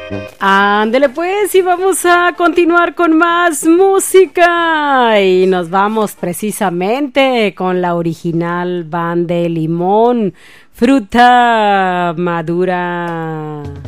Ándele pues y vamos a continuar con más música y nos vamos precisamente con la original Van de Limón, Fruta Madura.